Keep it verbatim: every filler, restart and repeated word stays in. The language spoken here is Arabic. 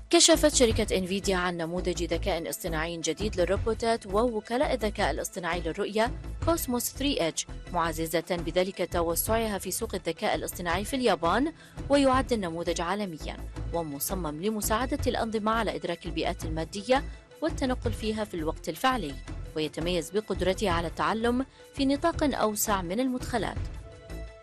كشفت شركة انفيديا عن نموذج ذكاء اصطناعي جديد للروبوتات ووكلاء الذكاء الاصطناعي للرؤية كوسموس ثري إتش، معززة بذلك توسعها في سوق الذكاء الاصطناعي في اليابان. ويعد النموذج عالميا ومصمم لمساعدة الأنظمة على إدراك البيئات المادية والتنقل فيها في الوقت الفعلي، ويتميز بقدرته على التعلم في نطاق أوسع من المدخلات.